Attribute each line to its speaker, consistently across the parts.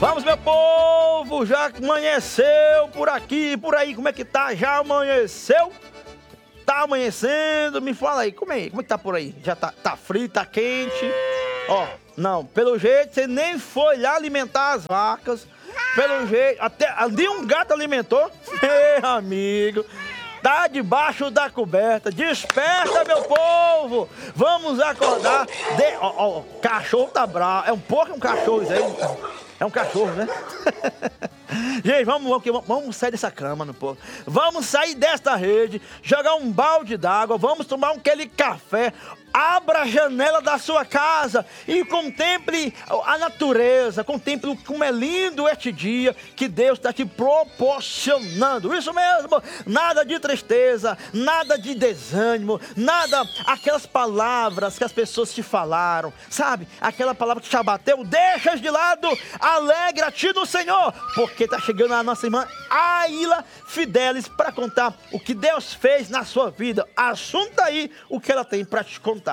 Speaker 1: Vamos, meu povo, já amanheceu por aqui, por aí, como é que tá? Já amanheceu? Tá amanhecendo? Me fala aí, como é que tá por aí? Já tá frio, tá quente? Ó, não, pelo jeito você nem foi lá alimentar as vacas. Pelo jeito, até ali um gato alimentou. Meu amigo, tá debaixo da coberta. Desperta, meu povo. Vamos acordar. Ó, cachorro tá bravo. É um porco e um cachorro isso aí. É um cachorro, né? Gente, vamos sair dessa cama, meu povo. Vamos sair desta rede, jogar um balde d'água, vamos tomar aquele café. Abra a janela da sua casa e contemple a natureza, contemple como é lindo este dia que Deus está te proporcionando. Isso mesmo, nada de tristeza, nada de desânimo, nada aquelas palavras que as pessoas te falaram, sabe? Aquela palavra que te abateu, deixa de lado, alegra-te no Senhor, porque está chegando a nossa irmã Aila Fidelis para contar o que Deus fez na sua vida. Assunta aí o que ela tem para te contar.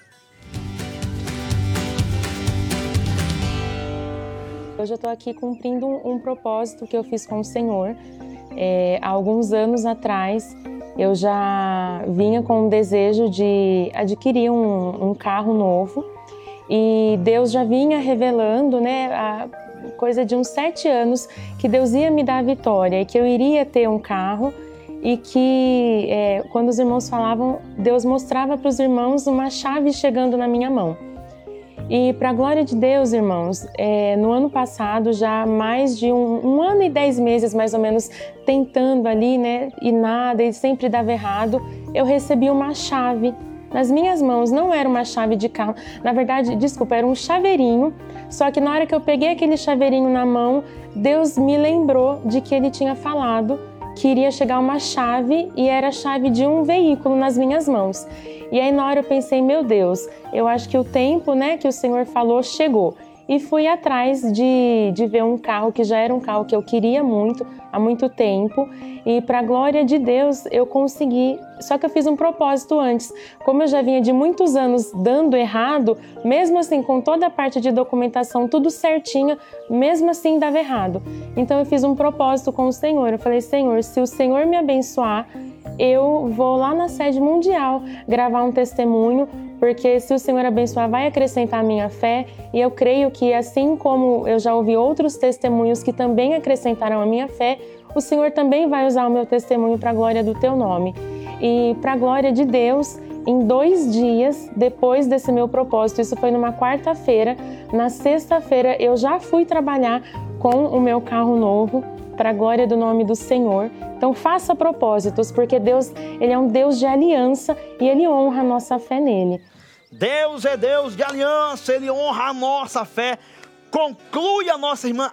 Speaker 2: Hoje eu estou aqui cumprindo um propósito que eu fiz com o Senhor. Há alguns anos atrás, eu já vinha com o desejo de adquirir um carro novo. E Deus já vinha revelando, né, há coisa de uns 7 anos, que Deus ia me dar a vitória e que eu iria ter um carro. E que quando os irmãos falavam, Deus mostrava para os irmãos uma chave chegando na minha mão. E para a glória de Deus, irmãos, no ano passado, já mais de um ano e 10 meses, mais ou menos, tentando ali, né, e nada, e sempre dava errado, eu recebi uma chave nas minhas mãos. Não era uma chave de carro, na verdade, desculpa, era um chaveirinho, só que na hora que eu peguei aquele chaveirinho na mão, Deus me lembrou de que Ele tinha falado que iria chegar uma chave e era a chave de um veículo nas minhas mãos. E aí na hora eu pensei, meu Deus, eu acho que o tempo, né, que o Senhor falou chegou. E fui atrás de ver um carro que já era um carro que eu queria muito, há muito tempo. E para a glória de Deus eu consegui, só que eu fiz um propósito antes. Como eu já vinha de muitos anos dando errado, mesmo assim com toda a parte de documentação, tudo certinho, mesmo assim dava errado. Então eu fiz um propósito com o Senhor. Eu falei, Senhor, se o Senhor me abençoar, eu vou lá na sede mundial gravar um testemunho, porque se o Senhor abençoar, vai acrescentar a minha fé, e eu creio que assim como eu já ouvi outros testemunhos que também acrescentaram a minha fé, o Senhor também vai usar o meu testemunho para a glória do Teu nome. E para a glória de Deus, em 2 dias depois desse meu propósito, isso foi numa quarta-feira, na sexta-feira eu já fui trabalhar com o meu carro novo, para a glória do nome do Senhor. Então faça propósitos, porque Deus, Ele é um Deus de aliança e Ele honra a nossa fé nele.
Speaker 1: Deus é Deus de aliança, Ele honra a nossa fé. Conclui a nossa irmã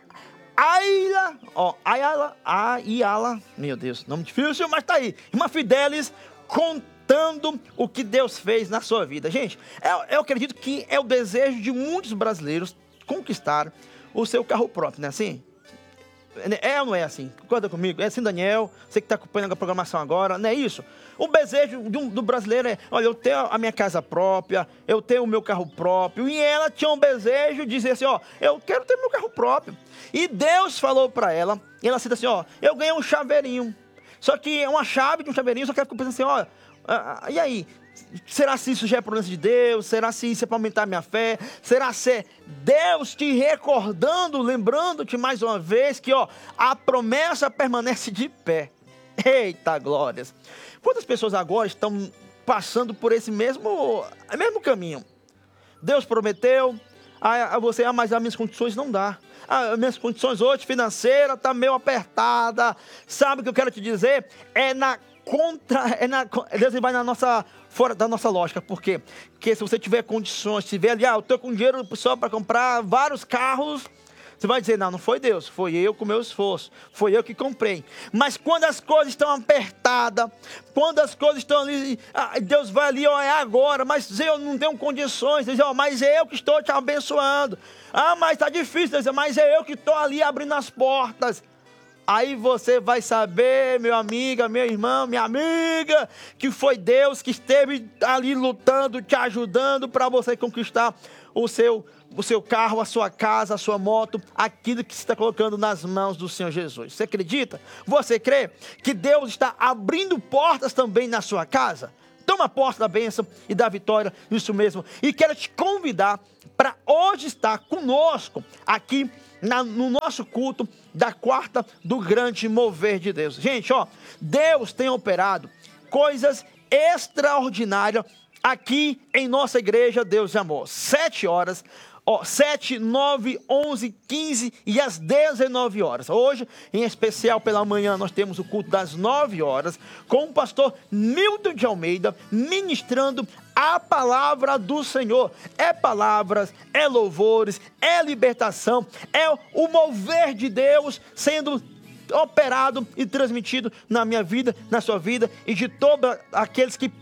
Speaker 1: Aila, meu Deus, nome difícil, mas tá aí. Irmã Fidelis contando o que Deus fez na sua vida. Gente, eu acredito que é o desejo de muitos brasileiros conquistar o seu carro próprio, não é assim? É ou não é assim? Concorda comigo? É assim, Daniel? Você que está acompanhando a programação agora, não é isso? O desejo do brasileiro é, olha, eu tenho a minha casa própria, eu tenho o meu carro próprio. E ela tinha um desejo de dizer assim, ó, eu quero ter meu carro próprio. E Deus falou para ela, e ela disse assim, ó, eu ganhei um chaveirinho. Só que é uma chave de um chaveirinho, só que ela ficou pensando assim, ó, e aí? Será se isso já é promessa de Deus? Será se isso é para aumentar a minha fé? Será se é Deus te recordando, lembrando-te mais uma vez que, ó, a promessa permanece de pé? Eita glórias! Quantas pessoas agora estão passando por esse mesmo caminho? Deus prometeu a você, mas as minhas condições não dá. As minhas condições hoje financeiras estão meio apertadas. Sabe o que eu quero te dizer? Deus vai fora da nossa lógica. Por quê? Porque se você tiver condições, se tiver ali, eu estou com dinheiro só para comprar vários carros, você vai dizer, não foi Deus, foi eu com meu esforço, foi eu que comprei. Mas quando as coisas estão apertadas, quando as coisas estão ali, Deus vai ali, ó, é agora, mas eu não tenho condições, Deus, ó, mas é eu que estou te abençoando. Mas está difícil, Deus, mas é eu que estou ali abrindo as portas. Aí você vai saber, meu amigo, meu irmão, minha amiga, que foi Deus que esteve ali lutando, te ajudando para você conquistar o seu o seu carro, a sua casa, a sua moto, aquilo que você está colocando nas mãos do Senhor Jesus. Você acredita? Você crê que Deus está abrindo portas também na sua casa? Toma a porta da bênção e da vitória, isso mesmo. E quero te convidar para hoje estar conosco aqui no nosso culto da quarta do grande mover de Deus. Gente, Deus tem operado coisas extraordinárias aqui em nossa igreja Deus de Amor. 7 horas, 7, 9, 11, 15 e às 19 horas. Hoje, em especial pela manhã, nós temos o culto das 9 horas com o pastor Milton de Almeida ministrando a palavra do Senhor. É palavras, é louvores, é libertação, é o mover de Deus sendo operado e transmitido na minha vida, na sua vida e de todos aqueles que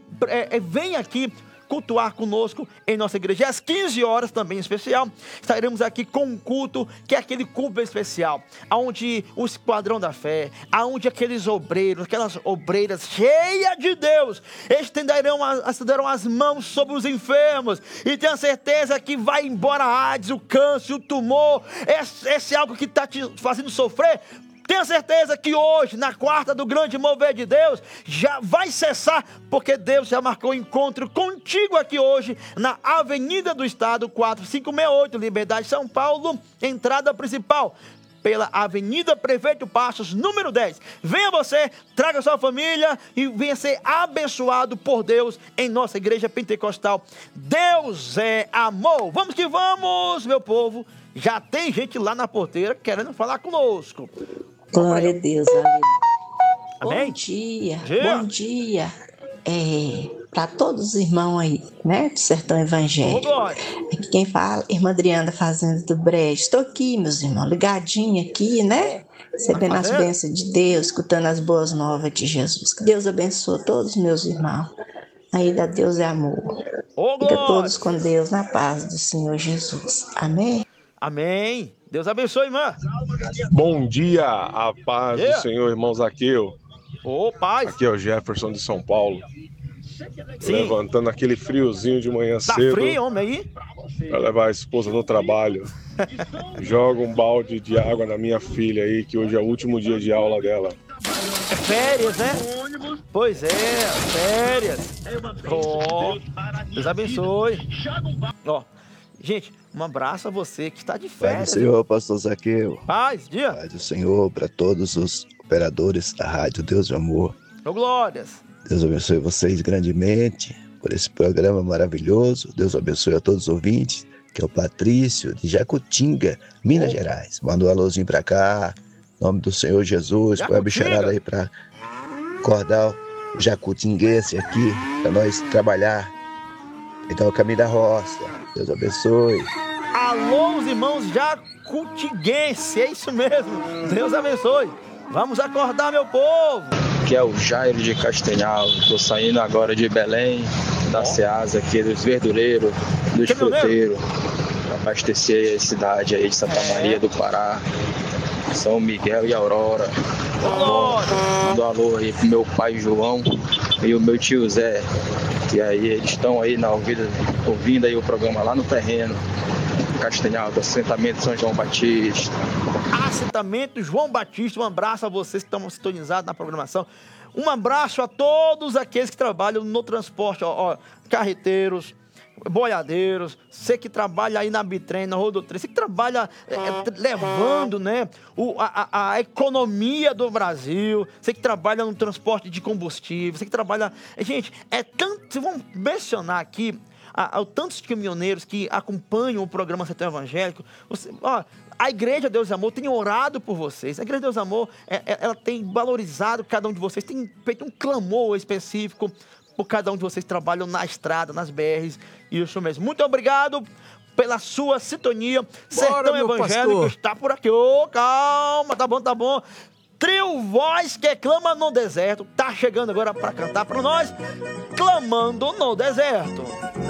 Speaker 1: vêm aqui cultuar conosco em nossa igreja. Às 15 horas também, em especial, estaremos aqui com um culto, que é aquele culto especial, onde o Esquadrão da Fé, onde aqueles obreiros, aquelas obreiras cheias de Deus, estenderão as mãos sobre os enfermos, e tenha certeza que vai embora a AIDS, o câncer, o tumor, esse algo que está te fazendo sofrer. Tenha certeza que hoje, na quarta do grande mover de Deus, já vai cessar, porque Deus já marcou encontro contigo aqui hoje, na Avenida do Estado, 4568, Liberdade, São Paulo, entrada principal, pela Avenida Prefeito Passos, número 10. Venha você, traga sua família e venha ser abençoado por Deus em nossa igreja pentecostal. Deus é amor. Vamos que vamos, meu povo. Já tem gente lá na porteira querendo falar conosco.
Speaker 3: Glória a Deus, aleluia.
Speaker 1: Amém?
Speaker 3: Bom dia, bom dia. Para todos os irmãos aí, né, do Sertão Evangélico. Aqui quem fala, irmã Adriana Fazenda do Brejo. Estou aqui, meus irmãos, ligadinha aqui, né, recebendo as bênçãos de Deus, escutando as boas novas de Jesus. Que Deus abençoe todos os meus irmãos. Aí da Deus é amor. Fica todos com Deus na paz do Senhor Jesus. Amém?
Speaker 1: Amém. Deus abençoe, irmã.
Speaker 4: Bom dia, a paz do Senhor, irmão Zaqueu.
Speaker 1: Paz.
Speaker 4: Aqui é o Jefferson de São Paulo.
Speaker 1: Sim.
Speaker 4: Levantando aquele friozinho de manhã
Speaker 1: Tá
Speaker 4: cedo.
Speaker 1: frio, homem, aí?
Speaker 4: Pra levar a esposa no trabalho. Joga um balde de água na minha filha aí, que hoje é o último dia de aula dela.
Speaker 1: É férias, né? Pois é, férias. Deus abençoe. Gente, um abraço a você que está de férias.
Speaker 5: Paz do Senhor, pastor Zaqueu.
Speaker 1: Paz, dia.
Speaker 5: Paz do Senhor para todos os operadores da Rádio Deus de Amor.
Speaker 1: Glórias.
Speaker 5: Deus abençoe vocês grandemente por esse programa maravilhoso. Deus abençoe a todos os ouvintes, que é o Patrício de Jacutinga, Minas Gerais. Manda um alôzinho para cá, em nome do Senhor Jesus. Põe a bicharada aí para acordar o jacutinguense aqui, para nós trabalhar. Então, o caminho da roça. Deus abençoe.
Speaker 1: Alô, os irmãos jacutinguense, é isso mesmo. Deus abençoe. Vamos acordar, meu povo.
Speaker 6: Que é o Jairo de Castanhal. Estou saindo agora de Belém, da Ceasa, aqui dos verdureiros, dos fruteiros, para abastecer a cidade aí de Santa Maria do Pará, São Miguel e Aurora. Mando um alô aí pro meu pai João e o meu tio Zé, que aí eles estão aí ouvindo aí o programa lá no terreno, Castanhal, do assentamento São João Batista.
Speaker 1: Assentamento João Batista, um abraço a vocês que estão sintonizados na programação. Um abraço a todos aqueles que trabalham no transporte, carreteiros, boiadeiros, você que trabalha aí na bitrem, na rodotrem, você que trabalha levando, né, a economia do Brasil, você que trabalha no transporte de combustível, você que trabalha... Gente, tanto, vamos mencionar aqui, tantos caminhoneiros que acompanham o programa Sertão Evangélico. A Igreja Deus e Amor tem orado por vocês. A Igreja Deus e Amor, ela tem valorizado cada um de vocês, tem feito um clamor específico por cada um de vocês que trabalham na estrada, nas BRs, isso mesmo. Muito obrigado pela sua sintonia. Sertão Evangélico está por aqui. Calma, tá bom. Trio Voz que clama no deserto, tá chegando agora para cantar para nós, Clamando no Deserto.